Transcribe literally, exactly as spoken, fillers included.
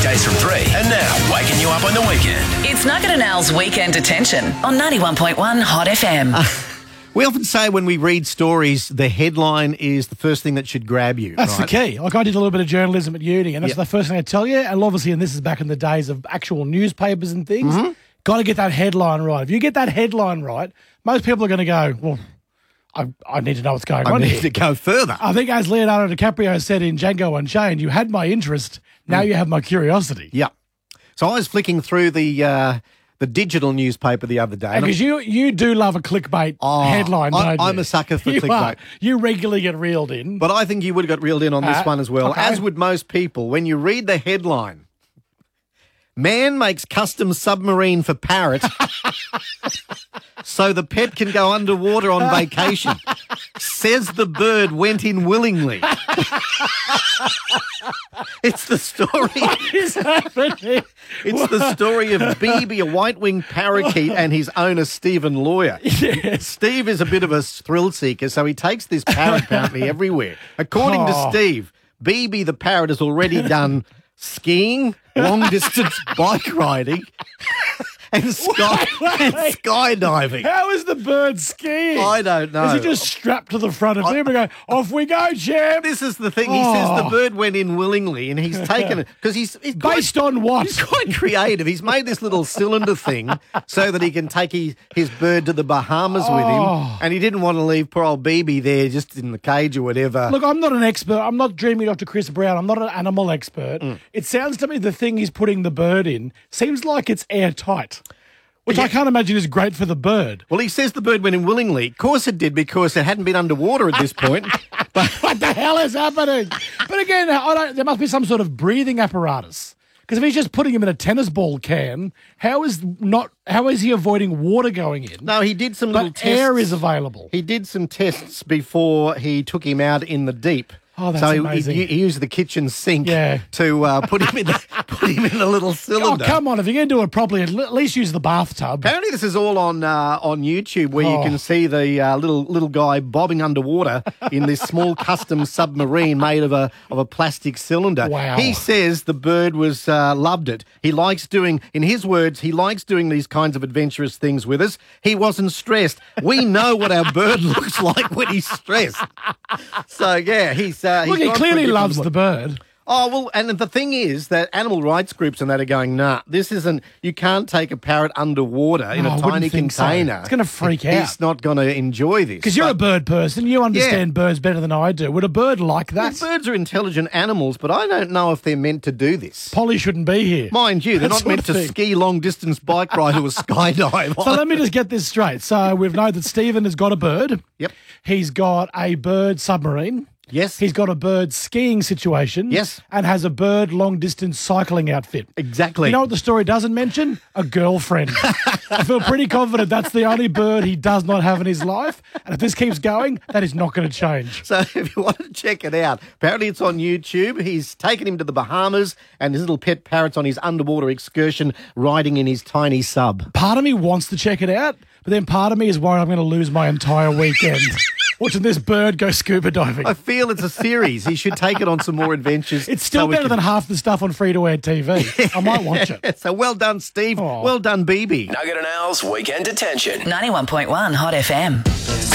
weekdays from three. And now, waking you up on the weekend. It's Nugget and Al's Weekend Detention on ninety-one point one Hot F M. Uh, we often say when we read stories, the headline is the first thing that should grab you. That's right? the key. Like, I did a little bit of journalism at uni, and that's Yep. the first thing I tell you. And obviously, and this is back in the days of actual newspapers and things, Mm-hmm. got to get that headline right. If you get that headline right, most people are going to go, well, I, I need to know what's going I on need here. to go further. I think as Leonardo DiCaprio said in Django Unchained, you had my interest, now you have my curiosity. Yeah. So I was flicking through the uh, the digital newspaper the other day. and Because you, you do love a clickbait Oh, headline, I- don't you? I'm a sucker for you clickbait. Are. You regularly get reeled in. But I think you would have got reeled in on this Uh, one as well, okay. as would most people. When you read the headline, man makes custom submarine for parrot so the pet can go underwater on vacation. Says the bird went in willingly. It's the story. What is happening? It's the story of Beebe, a white-winged parakeet, and his owner, Stephen Lawyer. Yes. Steve is a bit of a thrill seeker, so he takes this parrot apparently everywhere. According to Oh. Steve, Beebe the parrot has already done skiing, long-distance bike riding, and, sky, and skydiving. How is the bird skiing? I don't know. Is he just strapped to the front of him and go, off we go, champ? This is the thing. He says the Oh. bird went in willingly, and he's taken it because he's, he's quite- Based on what? He's quite creative. He's made this little cylinder thing so that he can take his, his bird to the Bahamas with him. Oh. And he didn't want to leave poor old Beebe there just in the cage or whatever. Look, I'm not an expert. I'm not dreaming Doctor Chris Brown. I'm not an animal expert. Mm. It sounds to me the thing he's putting the bird in seems like it's airtight, which I can't imagine is great for the bird. Well, he says the bird went in willingly. Of course it did because it hadn't been underwater at this point. But What the hell is happening? But again, I don't, there must be some sort of breathing apparatus. Because if he's just putting him in a tennis ball can, how is not? How is he avoiding water going in? no, he did some little but tests. air is available. He did some tests before he took him out in the deep. Oh, that's so he, amazing. he, he used the kitchen sink Yeah. to uh, put him in the, put him in the little Oh, cylinder. come on. If you're going to do it properly, at least use the bathtub. Apparently, this is all on uh, on YouTube, where you Oh. can see the uh, little little guy bobbing underwater in this small custom submarine made of a of a plastic cylinder. Wow. He says the bird was uh, loved it. He likes doing, in his words, he likes doing these kinds of adventurous things with us. He wasn't stressed. We know what our bird looks like when he's stressed. So yeah, he's uh, he's Look, he gone for a clearly different loves look. the bird. Oh, well, and the thing is that animal rights groups and that are going, nah, this isn't, you can't take a parrot underwater in No, a I wouldn't tiny think so. container. It's gonna freak He's out. not going to enjoy this. Because you're a But- bird person. You understand birds better than I do. Would a bird like Well, that? birds are intelligent animals, but I don't know if they're meant to do this. Polly shouldn't be here. Mind you, they're That not sort meant of to thing. ski long-distance bike ride or skydive. So let me just get this straight. So we've known that Stephen has got a bird. Yep. He's got a bird submarine. Yes. He's got a bird skiing situation. Yes. And has a bird long distance cycling outfit. Exactly. You know what the story doesn't mention? A girlfriend. I feel pretty confident that's the only bird he does not have in his life. And if this keeps going, that is not going to change. So if you want to check it out, apparently it's on YouTube. He's taken him to the Bahamas and his little pet parrot's on his underwater excursion riding in his tiny sub. Part of me wants to check it out, but then part of me is worried I'm going to lose my entire weekend watching this bird go scuba diving. I feel it's a series. He should take it on some more adventures. It's still so we better can- than half the stuff on free-to-air T V. I might watch it. So well done, Steve. Aw. Well done, Beebe. Nugget and Al's Weekend Detention. ninety-one point one Hot F M.